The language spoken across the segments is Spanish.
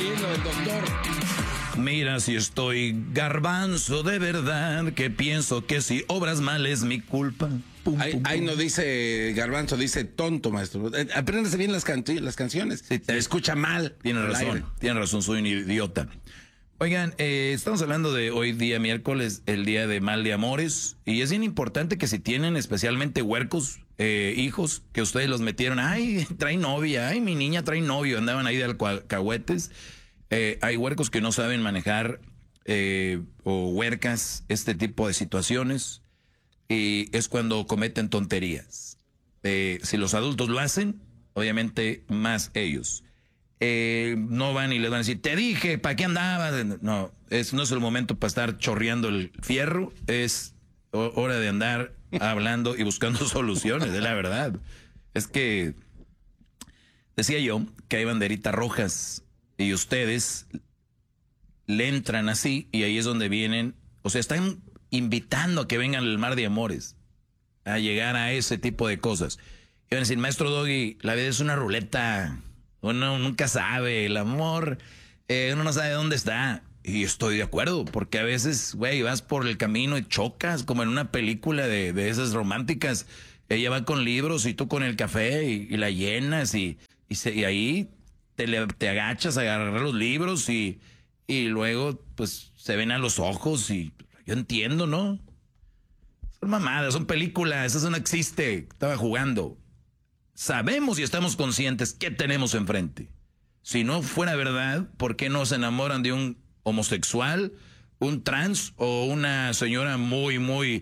oyendo el doctor. Mira si estoy garbanzo de verdad, que pienso que si obras mal es mi culpa. Pum, Ahí, pum, ahí pum. no dice garbanzo, dice tonto, maestro. Apréndase bien las canciones. Sí, Se escucha mal. Tiene al razón, aire. tiene razón, soy un idiota. Oigan, estamos hablando de hoy día miércoles, el día de mal de amores, y es bien importante que si tienen especialmente huercos, hijos, que ustedes los metieron, ay, trae novia, ay, mi niña trae novio, andaban ahí de alcahuetes. Hay huercos que no saben manejar, o huercas, este tipo de situaciones, y es cuando cometen tonterías. Si los adultos lo hacen, obviamente más ellos. No van y les van a decir, te dije, ¿para qué andabas? No, no es el momento para estar chorreando el fierro, es hora de andar hablando y buscando soluciones, es la verdad. Es que decía yo que hay banderitas rojas y ustedes le entran así y ahí es donde vienen, o sea, están invitando a que vengan al mar de amores, a llegar a ese tipo de cosas. Y van a decir, maestro Doggy, la vida es una ruleta. Uno nunca sabe, el amor, uno no sabe dónde está. Y estoy de acuerdo, porque a veces, güey, vas por el camino y chocas, como en una película de esas románticas. Ella va con libros y tú con el café y la llenas y ahí te agachas a agarrar los libros y luego, pues, se ven a los ojos y yo entiendo, ¿no? Son mamadas, son películas, eso no existe. Estaba jugando. Sabemos y estamos conscientes que tenemos enfrente. Si no fuera verdad, ¿por qué no se enamoran de un homosexual, un trans o una señora muy,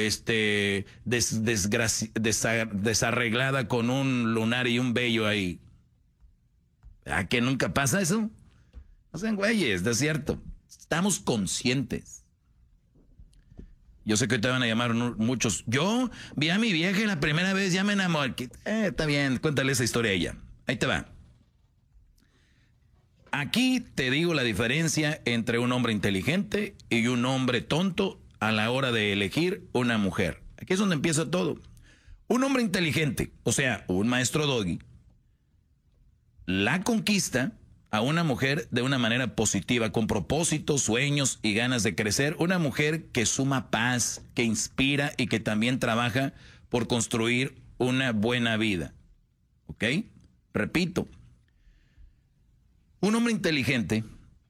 desarreglada con un lunar y un vello ahí? ¿A que nunca pasa eso? No sean güeyes, es cierto. Estamos conscientes. Yo sé que te van a llamar muchos. Yo vi a mi vieja la primera vez, ya me enamoré. Está bien, cuéntale esa historia a ella. Ahí te va. Aquí te digo la diferencia entre un hombre inteligente y un hombre tonto a la hora de elegir una mujer. Aquí es donde empieza todo. Un hombre inteligente, o sea, un maestro Doggy, la conquista a una mujer de una manera positiva, con propósitos, sueños y ganas de crecer. Una mujer que suma paz, que inspira y que también trabaja por construir una buena vida. ¿Ok? Repito. Un hombre inteligente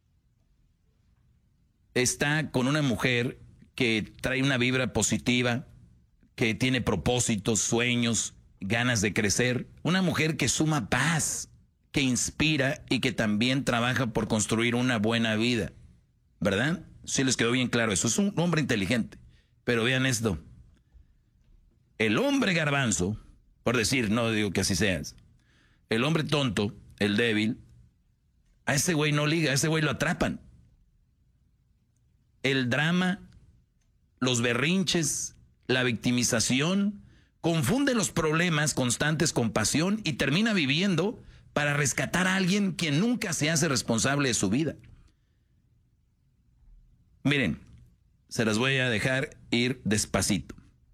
está con una mujer que trae una vibra positiva, que tiene propósitos, sueños, ganas de crecer. Una mujer que suma paz, que inspira y que también trabaja por construir una buena vida. ¿Verdad? Sí les quedó bien claro eso. Es un hombre inteligente. Pero vean esto. El hombre garbanzo, por decir, no digo que así seas, el hombre tonto, el débil, a ese güey no liga, a ese güey lo atrapan. El drama, los berrinches, la victimización, confunde los problemas constantes con pasión y termina viviendo para rescatar a alguien quien nunca se hace responsable de su vida. Miren, se las voy a dejar ir despacito.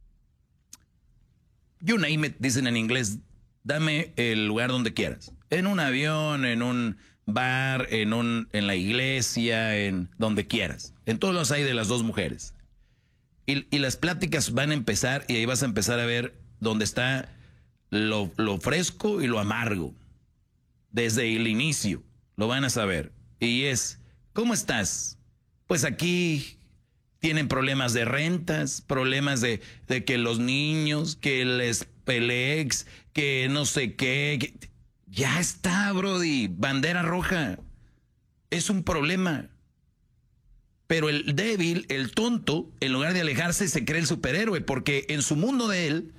You name it, dicen en inglés, dame el lugar donde quieras. En un avión, en un bar, en la iglesia, en donde quieras. En todos los hay de las dos mujeres. Y las pláticas van a empezar y ahí vas a empezar a ver dónde está lo fresco y lo amargo. Desde el inicio lo van a saber. Y es, ¿cómo estás? Pues aquí tienen problemas de rentas, problemas de que los niños, que el Pelex, que no sé qué. Ya está, brody, bandera roja. Es un problema. Pero el débil, el tonto, en lugar de alejarse, se cree el superhéroe, porque en su mundo de él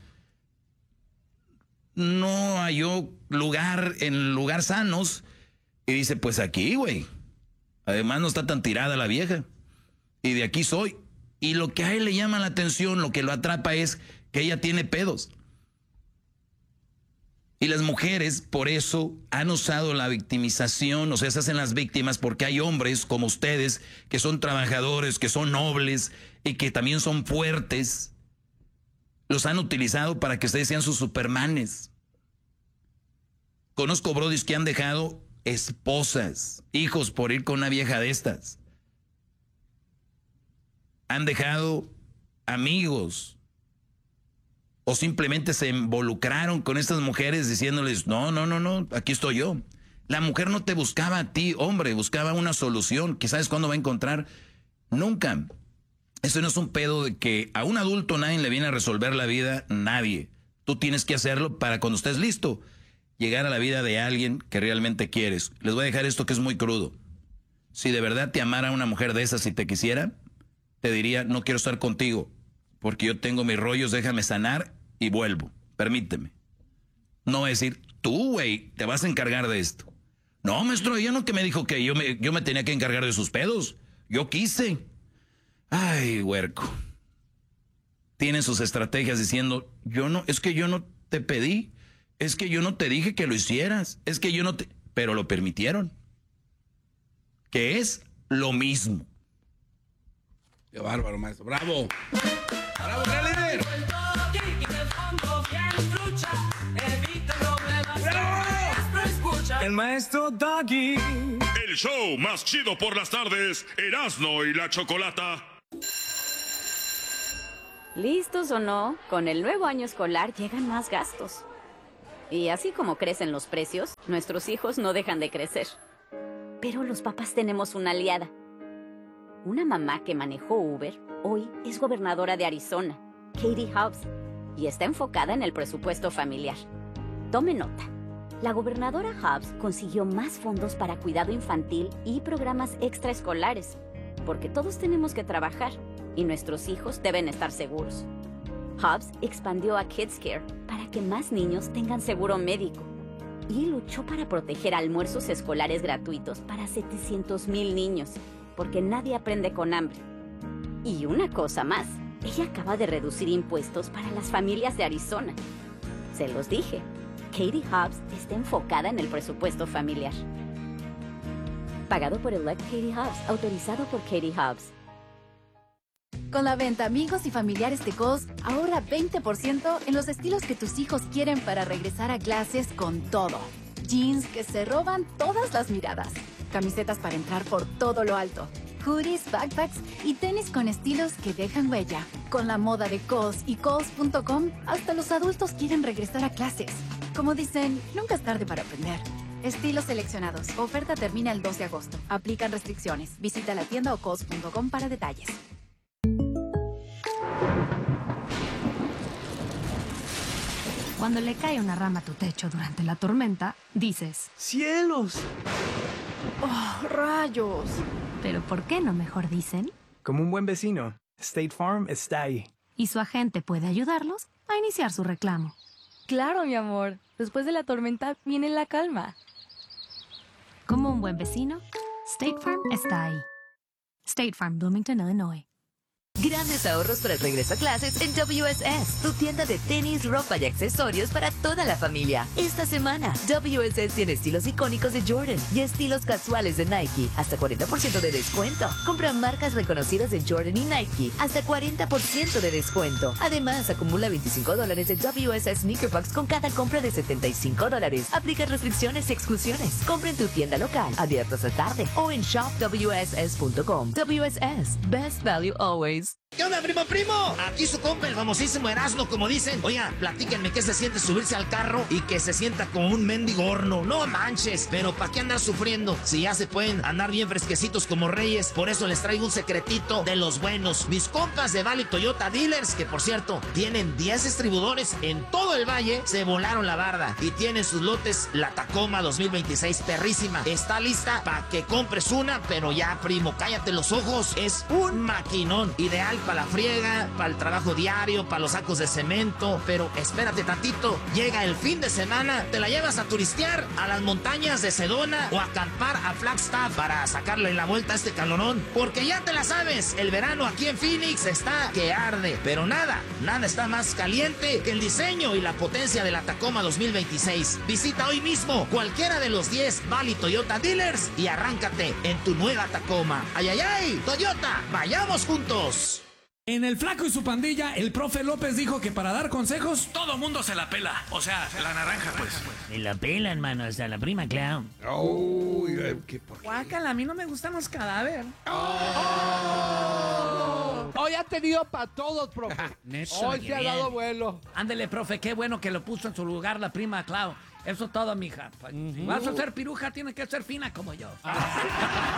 no halló lugar sanos, y dice, pues aquí, güey. Además no está tan tirada la vieja. Y de aquí soy. Y lo que a él le llama la atención, lo que lo atrapa es que ella tiene pedos. Y las mujeres por eso han usado la victimización, o sea, se hacen las víctimas porque hay hombres como ustedes que son trabajadores, que son nobles y que también son fuertes. Los han utilizado para que ustedes sean sus supermanes. Conozco brodis que han dejado esposas, hijos por ir con una vieja de estas. Han dejado amigos o simplemente se involucraron con estas mujeres diciéndoles, no, aquí estoy yo. La mujer no te buscaba a ti, hombre, buscaba una solución que sabes cuándo va a encontrar. Nunca. Eso no es un pedo de que a un adulto nadie le viene a resolver la vida, nadie. Tú tienes que hacerlo para cuando estés listo, llegar a la vida de alguien que realmente quieres. Les voy a dejar esto que es muy crudo. Si de verdad te amara una mujer de esas y te quisiera, te diría, no quiero estar contigo, porque yo tengo mis rollos, déjame sanar y vuelvo. Permíteme. No voy a decir, tú, güey, te vas a encargar de esto. No, maestro, ella no que me dijo que yo me tenía que encargar de sus pedos. Yo quise. Ay, huerco. Tienen sus estrategias diciendo, es que yo no te pedí, es que yo no te dije que lo hicieras, es que yo no te... Pero lo permitieron. Que es lo mismo. Qué bárbaro, maestro. ¡Bravo! ¡Bravo, gran líder! El maestro Doggy. El show más chido por las tardes, Erasmo y la Chocolata. ¿Listos o no? Con el nuevo año escolar llegan más gastos. Y así como crecen los precios, nuestros hijos no dejan de crecer. Pero los papás tenemos una aliada. Una mamá que manejó Uber, hoy es gobernadora de Arizona, Katie Hobbs, y está enfocada en el presupuesto familiar. Tome nota. La gobernadora Hobbs consiguió más fondos para cuidado infantil y programas extraescolares, porque todos tenemos que trabajar y nuestros hijos deben estar seguros. Hobbs expandió a Kids Care para que más niños tengan seguro médico y luchó para proteger almuerzos escolares gratuitos para 700,000 niños, porque nadie aprende con hambre. Y una cosa más, ella acaba de reducir impuestos para las familias de Arizona. Se los dije. Katie Hobbs está enfocada en el presupuesto familiar. Pagado por Elect Katie Hobbs, autorizado por Katie Hobbs. Con la venta Amigos y Familiares de Kohl's, ahorra 20% en los estilos que tus hijos quieren para regresar a clases con todo. Jeans que se roban todas las miradas. Camisetas para entrar por todo lo alto. Hoodies, backpacks y tenis con estilos que dejan huella. Con la moda de Kohl's y Kohl's.com, hasta los adultos quieren regresar a clases. Como dicen, nunca es tarde para aprender. Estilos seleccionados. Oferta termina el 2 de agosto. Aplican restricciones. Visita la tienda o Kohl's.com para detalles. Cuando le cae una rama a tu techo durante la tormenta, dices, ¡Cielos! ¡Oh, rayos! ¿pero por qué no mejor dicen? Como un buen vecino, State Farm está ahí. Y su agente puede ayudarlos a iniciar su reclamo. Claro, mi amor. Después de la tormenta viene la calma. Como un buen vecino, State Farm está ahí. State Farm, Bloomington, Illinois. Grandes ahorros para el regreso a clases en WSS, tu tienda de tenis, ropa y accesorios para toda la familia. Esta semana, WSS tiene estilos icónicos de Jordan y estilos casuales de Nike, hasta 40% de descuento. Compra marcas reconocidas de Jordan y Nike, hasta 40% de descuento. Además, acumula $25 de WSS Sneaker Bucks con cada compra de $75. Aplica restricciones y exclusiones. Compra en tu tienda local, abierta hasta tarde, o en shopwss.com. WSS, best value always. ¿Qué onda, primo? Aquí su compa, el famosísimo Erasmo, como dicen. Oiga, platíquenme qué se siente subirse al carro y que se sienta como un mendigo horno. No manches, pero ¿para qué andar sufriendo? Si ya se pueden andar bien fresquecitos como reyes. Por eso les traigo un secretito de los buenos. Mis compas de Valley Toyota Dealers, que por cierto, tienen 10 distribuidores en todo el valle, se volaron la barda y tienen sus lotes la Tacoma 2026 perrísima. Está lista para que compres una, pero ya, primo, cállate los ojos. Es un maquinón, ideal para la friega, para el trabajo diario, para los sacos de cemento. Pero espérate tantito, llega el fin de semana, te la llevas a turistear a las montañas de Sedona o a acampar a Flagstaff para sacarle la vuelta a este calorón, porque ya te la sabes, el verano aquí en Phoenix está que arde. Pero nada está más caliente que el diseño y la potencia de la Tacoma 2026. Visita hoy mismo cualquiera de los 10 Valley Toyota Dealers y arráncate en tu nueva Tacoma. ¡Ay, ay, ay! ¡Toyota! ¡Vayamos juntos! En El Flaco y su pandilla, el profe López dijo que para dar consejos, Todo mundo se la pela. O sea, la naranja, pues. Me la pelan, mano, hasta la prima Clown. guácala, a mí no me gustan los cadáveres. Hoy ha tenido para todos, profe. Hoy se ha dado vuelo. Ándele, profe, qué bueno que lo puso en su lugar la prima Clau. Eso todo, mija. Si vas a ser piruja, tienes que ser fina como yo.